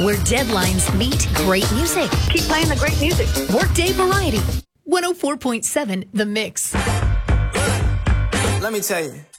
where deadlines meet great music. Keep playing the great music. Workday Variety. 104.7 The Mix. Let me tell you.